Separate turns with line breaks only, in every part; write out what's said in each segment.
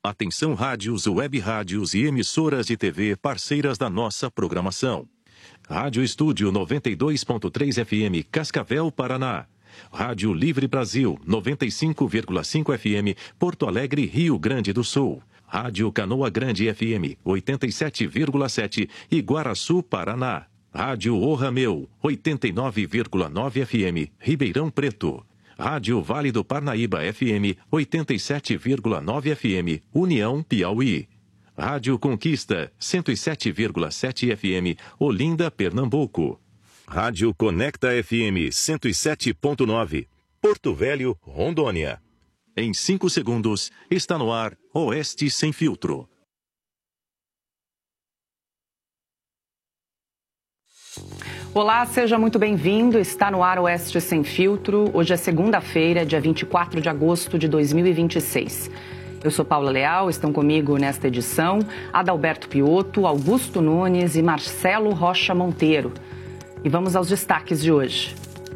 Atenção rádios, web rádios e emissoras de TV parceiras da nossa programação. Rádio Estúdio 92.3 FM, Cascavel, Paraná. Rádio Livre Brasil, 95,5 FM, Porto Alegre, Rio Grande do Sul. Rádio Canoa Grande FM, 87,7, Iguaraçu, Paraná. Rádio O Rameu, 89,9 FM, Ribeirão Preto. Rádio Vale do Parnaíba FM, 87,9 FM, União, Piauí. Rádio Conquista, 107,7 FM, Olinda, Pernambuco. Rádio Conecta FM, 107,9, Porto Velho, Rondônia. Em 5 segundos, está no ar Oeste Sem Filtro.
Olá, seja muito bem-vindo. Está no ar Oeste Sem Filtro. Hoje é segunda-feira, dia 24 de agosto de 2026. Eu sou Paula Leal, estão comigo nesta edição Adalberto Piotto, Augusto Nunes e Marcelo Rocha Monteiro. E vamos aos destaques de hoje.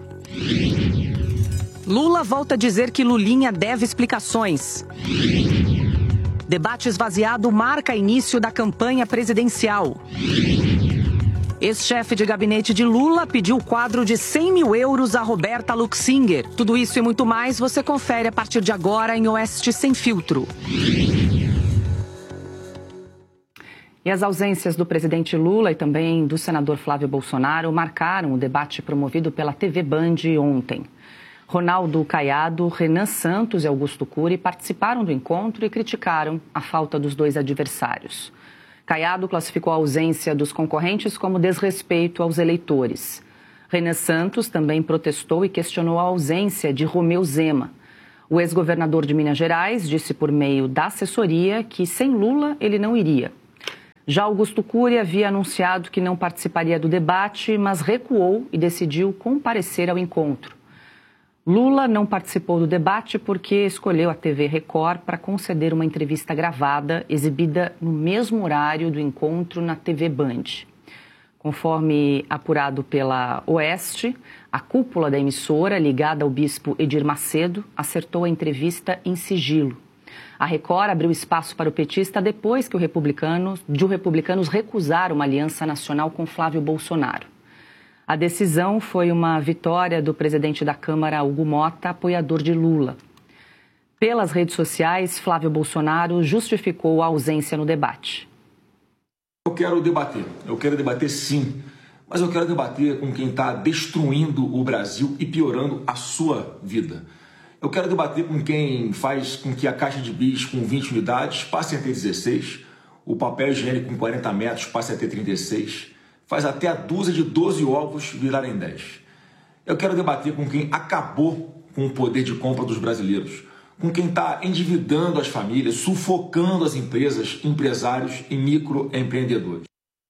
Lula volta a dizer que Lulinha deve explicações. Debate esvaziado marca início da campanha presidencial. Ex-chefe de gabinete de Lula pediu quadro de 100 mil euros a Roberta Luxinger. Tudo isso e muito mais você confere a partir de agora em Oeste Sem Filtro. E as ausências do presidente Lula e também do senador Flávio Bolsonaro marcaram o debate promovido pela TV Band ontem. Ronaldo Caiado, Renan Santos e Augusto Cury participaram do encontro e criticaram a falta dos dois adversários. Caiado classificou a ausência dos concorrentes como desrespeito aos eleitores. Renan Santos também protestou e questionou a ausência de Romeu Zema. O ex-governador de Minas Gerais disse por meio da assessoria que sem Lula ele não iria. Já Augusto Cury havia anunciado que não participaria do debate, mas recuou e decidiu comparecer ao encontro. Lula não participou do debate porque escolheu a TV Record para conceder uma entrevista gravada, exibida no mesmo horário do encontro na TV Band. Conforme apurado pela Oeste, a cúpula da emissora, ligada ao bispo Edir Macedo, acertou a entrevista em sigilo. A Record abriu espaço para o petista depois que os republicanos recusaram uma aliança nacional com Flávio Bolsonaro. A decisão foi uma vitória do presidente da Câmara, Hugo Mota, apoiador de Lula. Pelas redes sociais, Flávio Bolsonaro justificou a ausência no debate.
Eu quero debater sim, mas eu quero debater com quem está destruindo o Brasil e piorando a sua vida. Eu quero debater com quem faz com que a caixa de bis com 20 unidades passe a ter 16, o papel higiênico com 40 metros passe a ter 36, faz até a dúzia de 12 ovos virarem 10. Eu quero debater com quem acabou com o poder de compra dos brasileiros, com quem está endividando as famílias, sufocando as empresas, empresários e microempreendedores.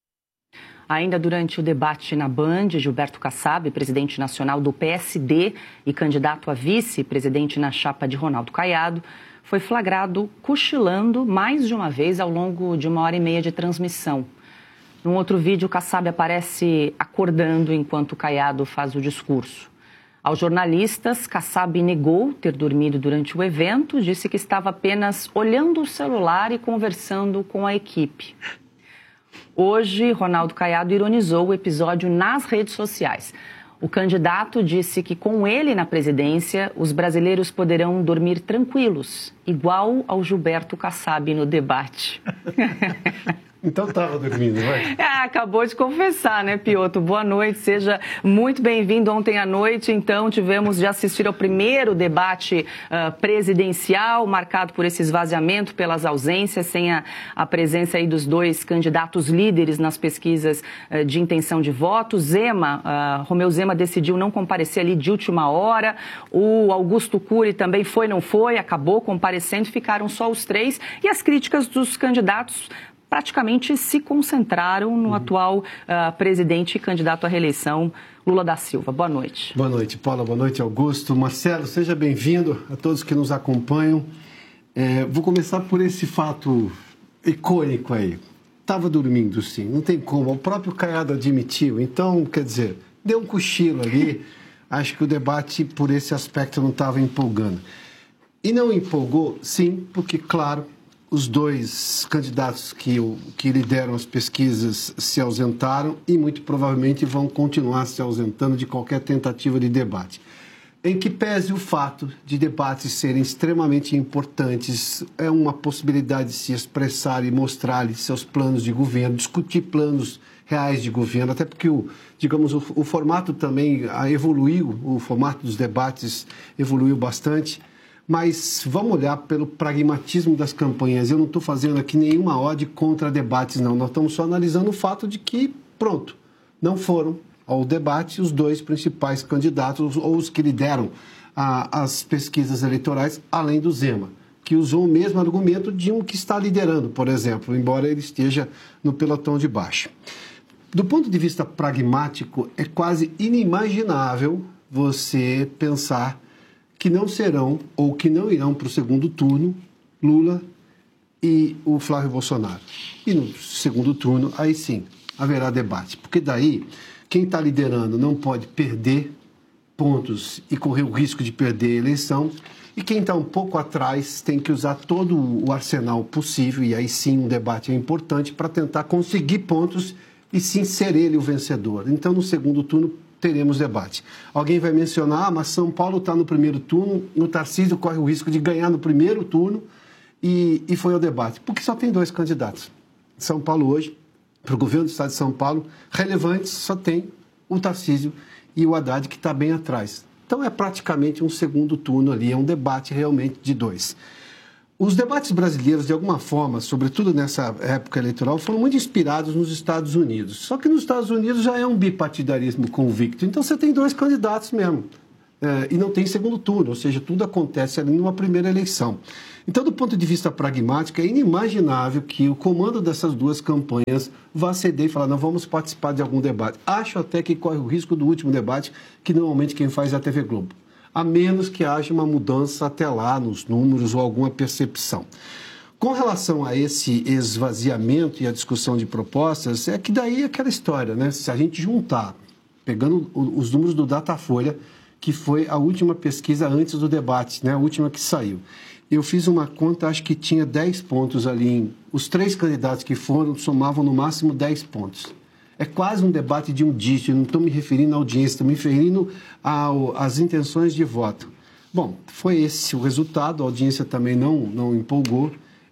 Ainda durante o debate na Band, Gilberto Kassab, presidente nacional do PSD e candidato a vice-presidente na chapa de Ronaldo Caiado, foi flagrado cochilando mais de uma vez ao longo de 1h30 de transmissão. Num outro vídeo, Kassab aparece acordando enquanto Caiado faz o discurso. Aos jornalistas, Kassab negou ter dormido durante o evento, disse que estava apenas olhando o celular e conversando com a equipe. Hoje, Ronaldo Caiado ironizou o episódio nas redes sociais. O candidato disse que com ele na presidência, os brasileiros poderão dormir tranquilos, igual ao Gilberto Kassab no debate.
Então estava dormindo, vai?
Acabou de confessar, né, Piotto? Boa noite, seja muito bem-vindo. Ontem à noite, então, tivemos de assistir ao primeiro debate presidencial, marcado por esse esvaziamento, pelas ausências, sem a presença aí dos dois candidatos líderes nas pesquisas de intenção de voto. Romeu Zema decidiu não comparecer ali de última hora. O Augusto Cury também não foi, acabou comparecendo, ficaram só os três. E as críticas dos candidatos praticamente se concentraram no atual presidente e candidato à reeleição, Lula da Silva. Boa noite.
Boa noite, Paula. Boa noite, Augusto. Marcelo, seja bem-vindo a todos que nos acompanham. Vou começar por esse fato icônico aí. Estava dormindo, sim. Não tem como. O próprio Caiado admitiu. Então, quer dizer, deu um cochilo ali. Acho que o debate, por esse aspecto, não estava empolgando. E não empolgou, sim, porque, claro, os dois candidatos que lideram as pesquisas se ausentaram e muito provavelmente vão continuar se ausentando de qualquer tentativa de debate. Em que pese o fato de debates serem extremamente importantes, é uma possibilidade de se expressar e mostrar seus planos de governo, discutir planos reais de governo, até porque o formato também evoluiu, o formato dos debates evoluiu bastante, mas vamos olhar pelo pragmatismo das campanhas. Eu não estou fazendo aqui nenhuma ode contra debates, não. Nós estamos só analisando o fato de que, pronto, não foram ao debate os dois principais candidatos, ou os que lideram as pesquisas eleitorais, além do Zema, que usou o mesmo argumento de um que está liderando, por exemplo, embora ele esteja no pelotão de baixo. Do ponto de vista pragmático, é quase inimaginável você pensar que não serão ou que não irão para o segundo turno Lula e o Flávio Bolsonaro. E no segundo turno, aí sim, haverá debate, porque daí quem está liderando não pode perder pontos e correr o risco de perder a eleição, e quem está um pouco atrás tem que usar todo o arsenal possível, e aí sim um debate é importante para tentar conseguir pontos e sim ser ele o vencedor. Então, no segundo turno, teremos debate. Alguém vai mencionar, mas São Paulo está no primeiro turno, o Tarcísio corre o risco de ganhar no primeiro turno, e foi ao debate, porque só tem dois candidatos. São Paulo hoje, para o governo do estado de São Paulo, relevantes, só tem o Tarcísio e o Haddad, que está bem atrás. Então, é praticamente um segundo turno ali, é um debate realmente de dois. Os debates brasileiros, de alguma forma, sobretudo nessa época eleitoral, foram muito inspirados nos Estados Unidos. Só que nos Estados Unidos já é um bipartidarismo convicto. Então, você tem dois candidatos mesmo. E não tem segundo turno, ou seja, tudo acontece ali numa primeira eleição. Então, do ponto de vista pragmático, é inimaginável que o comando dessas duas campanhas vá ceder e falar, não, vamos participar de algum debate. Acho até que corre o risco do último debate, que normalmente quem faz é a TV Globo. A menos que haja uma mudança até lá nos números ou alguma percepção. Com relação a esse esvaziamento e a discussão de propostas, é que daí é aquela história, né? Se a gente juntar, pegando os números do Datafolha, que foi a última pesquisa antes do debate, né? A última que saiu. Eu fiz uma conta, acho que tinha 10 pontos ali. Os três candidatos que foram somavam no máximo 10 pontos. É quase um debate de um dígito, não estou me referindo à audiência, estou me referindo às intenções de voto. Bom, foi esse o resultado, a audiência também não empolgou.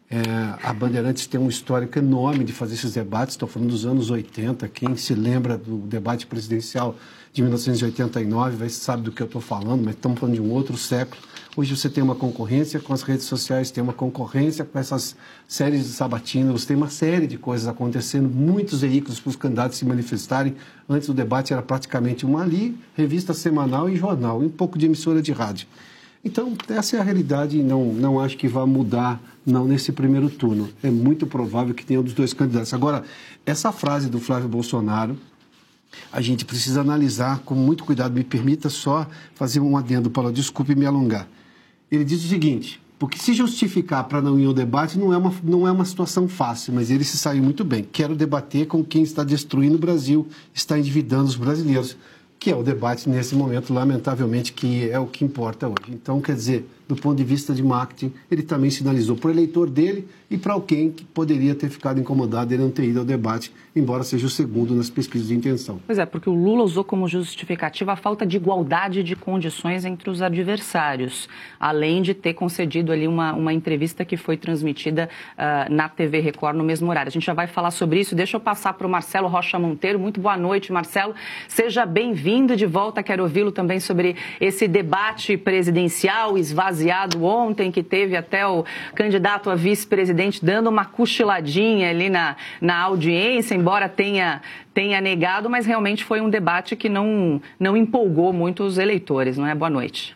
A Bandeirantes tem um histórico enorme de fazer esses debates, estou falando dos anos 80, quem se lembra do debate presidencial de 1989 sabe do que eu estou falando, mas estamos falando de um outro século. Hoje você tem uma concorrência com as redes sociais, tem uma concorrência com essas séries de sabatinas, tem uma série de coisas acontecendo, muitos veículos para os candidatos se manifestarem. Antes do debate era praticamente uma ali, revista semanal e jornal, e um pouco de emissora de rádio. Então, essa é a realidade e não acho que vai mudar não nesse primeiro turno. É muito provável que tenha um dos dois candidatos. Agora, essa frase do Flávio Bolsonaro, a gente precisa analisar com muito cuidado. Me permita só fazer um adendo, Paulo, desculpe me alongar. Ele diz o seguinte, porque se justificar para não ir ao debate não é uma situação fácil, mas ele se saiu muito bem. Quero debater com quem está destruindo o Brasil, está endividando os brasileiros, que é o debate nesse momento, lamentavelmente, que é o que importa hoje. Então, quer dizer, do ponto de vista de marketing, ele também sinalizou para o eleitor dele e para alguém que poderia ter ficado incomodado ele não ter ido ao debate, embora seja o segundo nas pesquisas de intenção.
Pois é, porque o Lula usou como justificativa a falta de igualdade de condições entre os adversários, além de ter concedido ali uma entrevista que foi transmitida na TV Record no mesmo horário. A gente já vai falar sobre isso. Deixa eu passar para o Marcelo Rocha Monteiro. Muito boa noite, Marcelo. Seja bem-vindo de volta. Quero ouvi-lo também sobre esse debate presidencial esvaziado ontem, que teve até o candidato a vice-presidente dando uma cochiladinha ali na audiência, embora tenha negado, mas realmente foi um debate que não empolgou muito os eleitores, não é? Boa noite.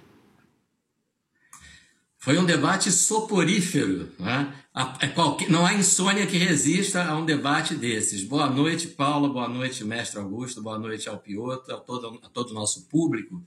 Foi um debate soporífero, né? Não há insônia que resista a um debate desses. Boa noite, Paula, boa noite, mestre Augusto, boa noite ao Piotr, a todo o nosso público.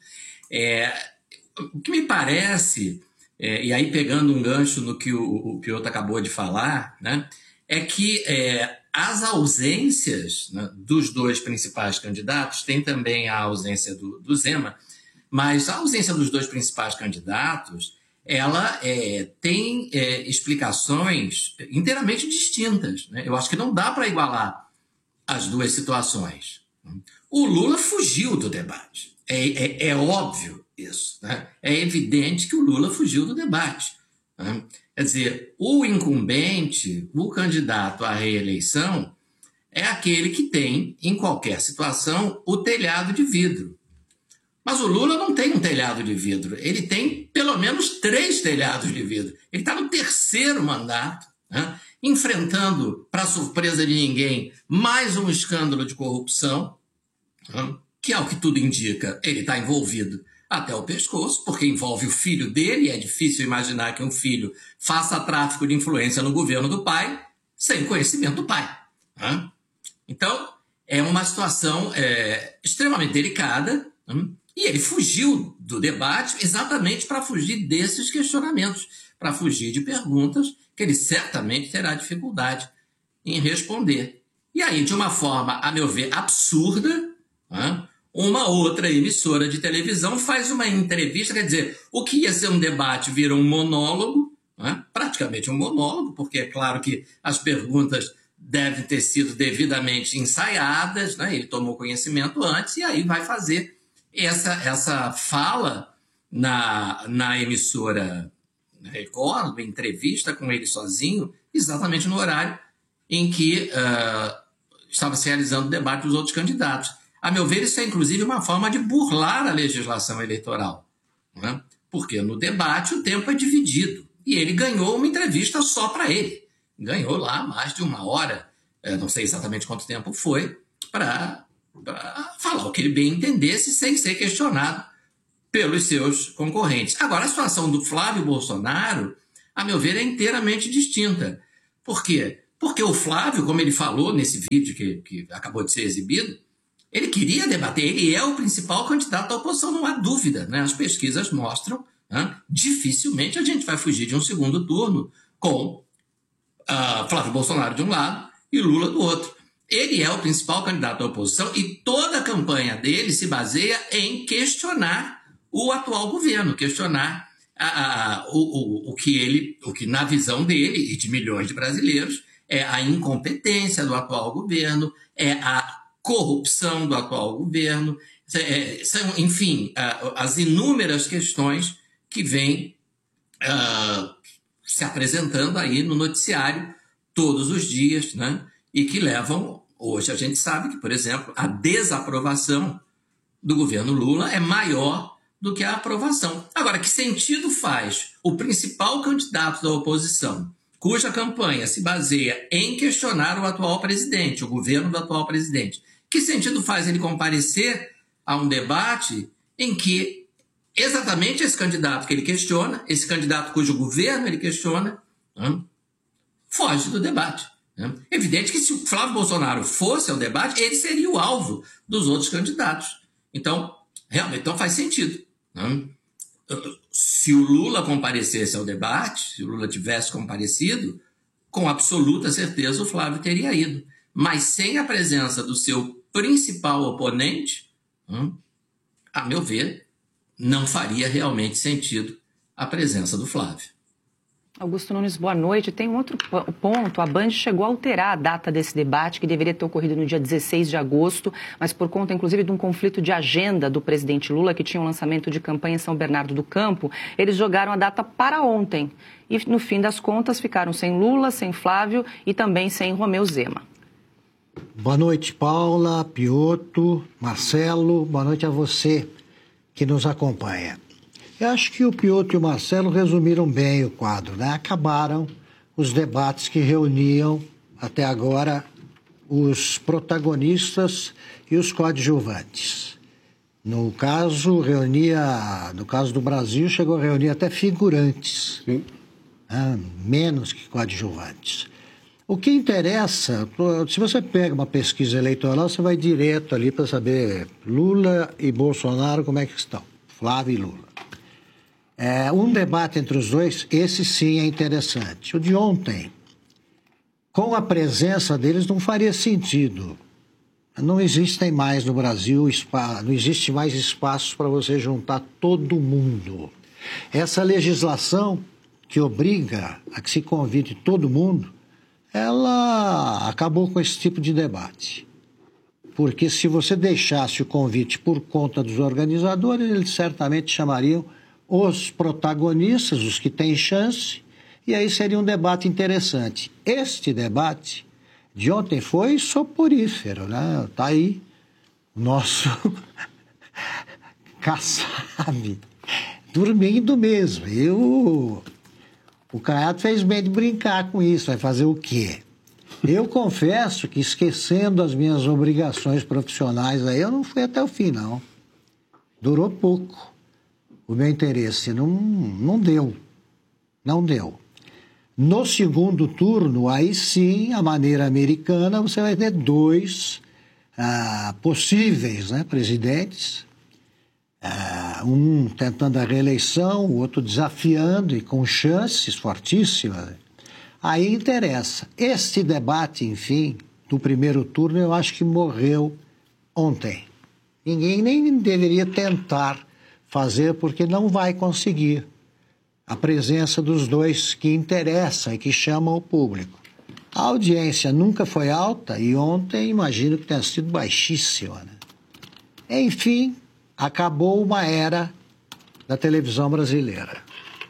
O que me parece, e aí pegando um gancho no que o Piotr acabou de falar, né, é que as ausências, né, dos dois principais candidatos, tem também a ausência do Zema, mas a ausência dos dois principais candidatos ela tem explicações inteiramente distintas, né? Eu acho que não dá para igualar as duas situações. O Lula fugiu do debate. É óbvio isso, né? É evidente que o Lula fugiu do debate, né? Quer dizer, o incumbente, o candidato à reeleição, é aquele que tem, em qualquer situação, o telhado de vidro. Mas o Lula não tem um telhado de vidro. Ele tem pelo menos 3 telhados de vidro. Ele está no 3º mandato, né? Enfrentando, para surpresa de ninguém, mais um escândalo de corrupção, né? Que, ao que tudo indica, ele está envolvido até o pescoço, porque envolve o filho dele, e é difícil imaginar que um filho faça tráfico de influência no governo do pai sem conhecimento do pai, né? Então, é uma situação extremamente delicada, né? E ele fugiu do debate exatamente para fugir desses questionamentos, para fugir de perguntas que ele certamente terá dificuldade em responder. E aí, de uma forma, a meu ver, absurda, né? Uma outra emissora de televisão faz uma entrevista, quer dizer, o que ia ser um debate vira um monólogo, né? Praticamente um monólogo, porque é claro que as perguntas devem ter sido devidamente ensaiadas, né? Ele tomou conhecimento antes e aí vai fazer essa fala na emissora Record, uma entrevista com ele sozinho, exatamente no horário em que estava se realizando o debate dos outros candidatos. A meu ver, isso é inclusive uma forma de burlar a legislação eleitoral, né? Porque no debate o tempo é dividido e ele ganhou uma entrevista só para ele. Ganhou lá mais de 1 hora, não sei exatamente quanto tempo foi, para falar o que ele bem entendesse sem ser questionado pelos seus concorrentes. Agora, a situação do Flávio Bolsonaro, a meu ver, é inteiramente distinta. Por quê? Porque o Flávio, como ele falou nesse vídeo que acabou de ser exibido, ele queria debater, ele é o principal candidato da oposição, não há dúvida, né? As pesquisas mostram, né? Dificilmente a gente vai fugir de um segundo turno com Flávio Bolsonaro de um lado e Lula do outro. Ele é o principal candidato da oposição e toda a campanha dele se baseia em questionar o atual governo, questionar o que na visão dele e de milhões de brasileiros é a incompetência do atual governo, é a corrupção do atual governo, são, enfim, as inúmeras questões que vêm se apresentando aí no noticiário todos os dias, né? E que levam, hoje a gente sabe que, por exemplo, a desaprovação do governo Lula é maior do que a aprovação. Agora, que sentido faz o principal candidato da oposição, cuja campanha se baseia em questionar o atual presidente, o governo do atual presidente, que sentido faz ele comparecer a um debate em que exatamente esse candidato que ele questiona, esse candidato cujo governo ele questiona, foge do debate? Evidente que se o Flávio Bolsonaro fosse ao debate, ele seria o alvo dos outros candidatos. Então, realmente, faz sentido. Se o Lula comparecesse ao debate, se o Lula tivesse comparecido, com absoluta certeza o Flávio teria ido. Mas sem a presença do seu principal oponente, a meu ver, não faria realmente sentido a presença do Flávio.
Augusto Nunes, boa noite. Tem um outro ponto. A Band chegou a alterar a data desse debate, que deveria ter ocorrido no dia 16 de agosto, mas por conta, inclusive, de um conflito de agenda do presidente Lula, que tinha um lançamento de campanha em São Bernardo do Campo, eles jogaram a data para ontem. E, no fim das contas, ficaram sem Lula, sem Flávio e também sem Romeu Zema.
Boa noite, Paula, Piotto, Marcelo. Boa noite a você que nos acompanha. Eu acho que o Piotto e o Marcelo resumiram bem o quadro, né? Acabaram os debates que reuniam até agora os protagonistas e os coadjuvantes. No caso do Brasil, chegou a reunir até figurantes, né? Menos que coadjuvantes. O que interessa, se você pega uma pesquisa eleitoral, você vai direto ali para saber Lula e Bolsonaro como é que estão, Flávio e Lula. Um debate entre os dois, esse sim é interessante. O de ontem, com a presença deles, não faria sentido. Não existem mais no Brasil, não existe mais espaço para você juntar todo mundo. Essa legislação que obriga a que se convide todo mundo, ela acabou com esse tipo de debate. Porque se você deixasse o convite por conta dos organizadores, eles certamente chamariam os protagonistas, os que têm chance, e aí seria um debate interessante. Este debate de ontem foi soporífero, né? Está aí o nosso Kassab dormindo mesmo. O Caiado fez bem de brincar com isso, vai fazer o quê? Eu confesso que, esquecendo as minhas obrigações profissionais, aí eu não fui até o fim, não. Durou pouco. O meu interesse não deu. Não deu. No segundo turno, aí sim, a maneira americana, você vai ter dois possíveis, né, presidentes. Um tentando a reeleição, o outro desafiando e com chances fortíssimas. Aí interessa. Este debate, enfim, do primeiro turno, eu acho que morreu ontem. Ninguém nem deveria tentar fazer, porque não vai conseguir a presença dos dois que interessam e que chamam o público. A audiência nunca foi alta e ontem imagino que tenha sido baixíssima, né? Enfim, acabou uma era da televisão brasileira.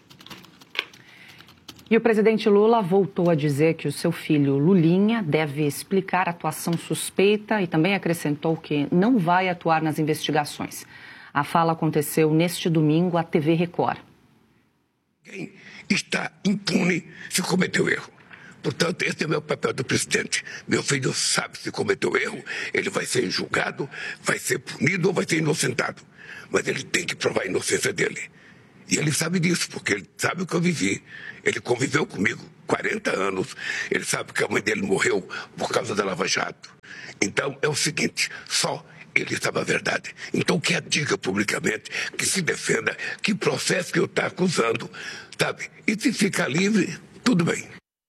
E o presidente Lula voltou a dizer que o seu filho Lulinha deve explicar a atuação suspeita e também acrescentou que não vai atuar nas investigações. A fala aconteceu neste domingo à TV Record.
Quem está impune se cometeu erro. Portanto, esse é o meu papel do presidente. Meu filho sabe se cometeu erro, ele vai ser julgado, vai ser punido ou vai ser inocentado. Mas ele tem que provar a inocência dele. E ele sabe disso, porque ele sabe o que eu vivi. Ele conviveu comigo 40 anos. Ele sabe que a mãe dele morreu por causa da Lava Jato. Então, é o seguinte, só ele sabe a verdade. Então, que a diga publicamente, que se defenda, que processo que eu estou acusando, sabe? E se ficar livre, tudo bem.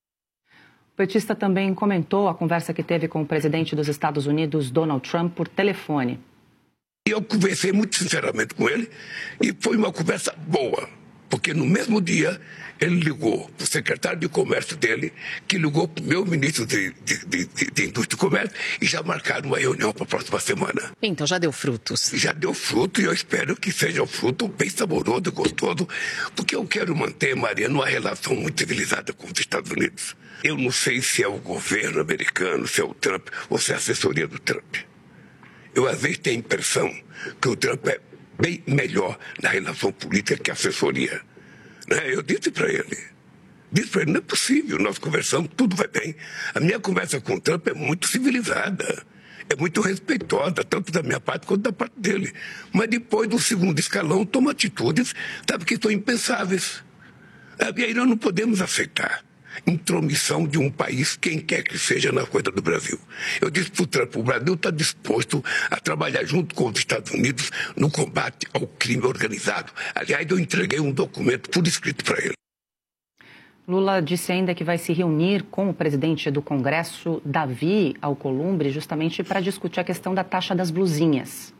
O petista também comentou a conversa que teve com o presidente dos Estados Unidos, Donald Trump, por telefone.
Eu conversei muito sinceramente com ele e foi uma conversa boa, porque no mesmo dia ele ligou para o secretário de comércio dele, que ligou para o meu ministro de Indústria e Comércio e já marcaram uma reunião para a próxima semana.
Então já deu frutos.
Já deu fruto e eu espero que seja um fruto bem saboroso e gostoso, porque eu quero manter, Mariana, uma relação muito civilizada com os Estados Unidos. Eu não sei se é o governo americano, se é o Trump ou se é a assessoria do Trump. Eu, às vezes, tenho a impressão que o Trump é bem melhor na relação política que a assessoria. Né? Eu disse para ele, não é possível, nós conversamos, tudo vai bem. A minha conversa com o Trump é muito civilizada, é muito respeitosa, tanto da minha parte quanto da parte dele. Mas depois do segundo escalão, toma atitudes, sabe, que são impensáveis. E aí nós não podemos aceitar intromissão de um país, quem quer que seja, na coisa do Brasil. Eu disse para o Trump, o Brasil está disposto a trabalhar junto com os Estados Unidos no combate ao crime organizado. Aliás, eu entreguei um documento por escrito para ele.
Lula disse ainda que vai se reunir com o presidente do Congresso, Davi Alcolumbre, justamente para discutir a questão da taxa das blusinhas.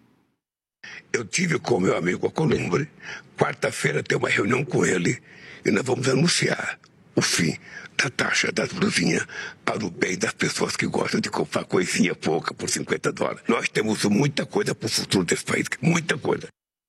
Eu tive com meu amigo Alcolumbre, quarta-feira tem uma reunião com ele e nós vamos anunciar o fim da taxa das blusinhas para o bem das pessoas que gostam de comprar coisinha pouca por $50. Nós temos muita coisa para o futuro desse país, muita coisa.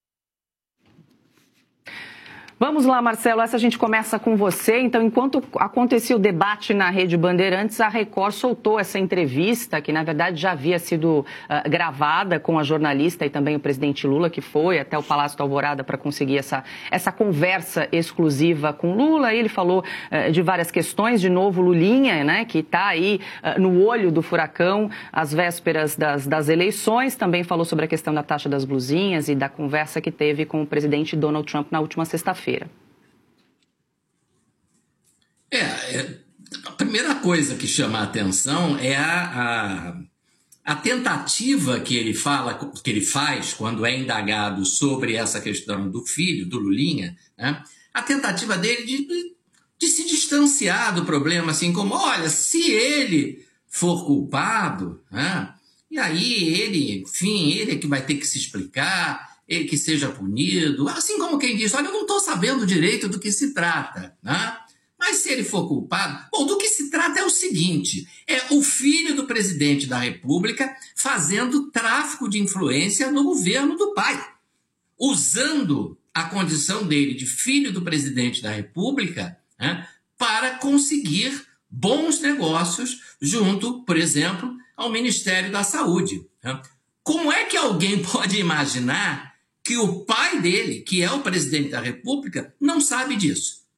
Vamos lá, Marcelo, essa a gente começa com você. Então, enquanto acontecia o debate na Rede Bandeirantes, a Record soltou essa entrevista, que na verdade já havia sido gravada com a jornalista e também o presidente Lula, que foi até o Palácio da Alvorada para conseguir essa conversa exclusiva com Lula. E ele falou de várias questões, de novo Lulinha, né, que está aí no olho do furacão às vésperas das eleições. Também falou sobre a questão da taxa das blusinhas e da conversa que teve com o presidente Donald Trump na última sexta-feira.
A primeira coisa que chama a atenção é a tentativa que ele faz quando é indagado sobre essa questão do filho, do Lulinha, né? A tentativa dele de se distanciar do problema, assim como, olha, se ele for culpado, né? E aí ele, enfim, ele é que vai ter que se explicar, que seja punido, assim como quem diz, olha, eu não estou sabendo direito do que se trata, né? Mas se ele for culpado, bom, do que se trata é o seguinte, é o filho do presidente da República fazendo tráfico de influência no governo do pai, usando a condição dele de filho do presidente da República, né, para conseguir bons negócios junto, por exemplo, ao Ministério da Saúde. Né? Como é que alguém pode imaginar que o pai dele, que é o presidente da República, não sabe disso?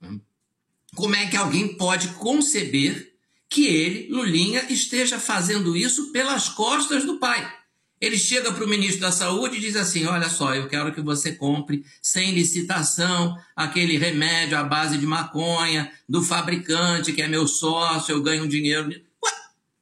Como é que alguém pode conceber que ele, Lulinha, esteja fazendo isso pelas costas do pai? Ele chega para o ministro da Saúde e diz assim, olha só, eu quero que você compre sem licitação aquele remédio à base de maconha do fabricante, que é meu sócio, eu ganho dinheiro. Ué,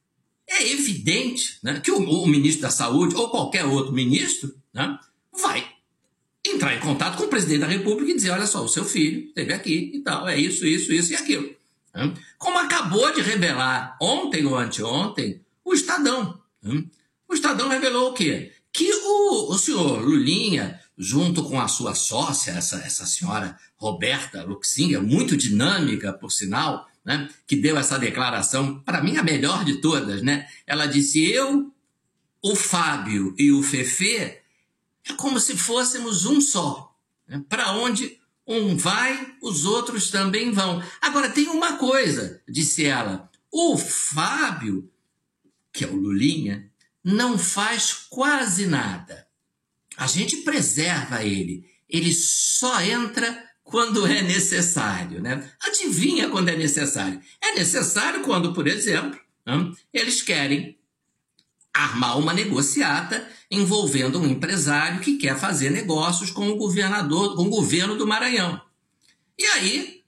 é evidente, né, que o ministro da Saúde ou qualquer outro ministro, né, vai entrar em contato com o presidente da República e dizer, olha só, o seu filho esteve aqui e tal, é isso e aquilo. Né? Como acabou de revelar ontem ou anteontem o Estadão. Né? O Estadão revelou o quê? Que o senhor Lulinha, junto com a sua sócia, essa senhora Roberta Luxinger, muito dinâmica, por sinal, né, que deu essa declaração, para mim, a melhor de todas, né? Ela disse, eu, o Fábio e o Fefê, é como se fôssemos um só. Né? Para onde um vai, os outros também vão. Agora, tem uma coisa, disse ela, o Fábio, que é o Lulinha, não faz quase nada. A gente preserva ele. Ele só entra quando é necessário. Né? Adivinha quando é necessário? É necessário quando, por exemplo, eles querem armar uma negociata envolvendo um empresário que quer fazer negócios com o governador, com o governo do Maranhão. E aí,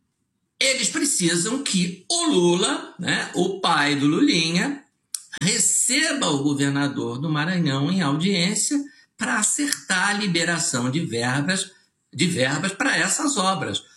eles precisam que o Lula, né, o pai do Lulinha, receba o governador do Maranhão em audiência para acertar a liberação de verbas para essas obras.